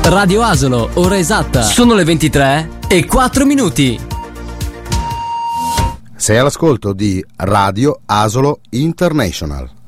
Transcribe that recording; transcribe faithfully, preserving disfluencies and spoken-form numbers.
Radio Asolo, ora esatta. Sono le ventitré e quattro minuti. Sei all'ascolto di Radio Asolo International.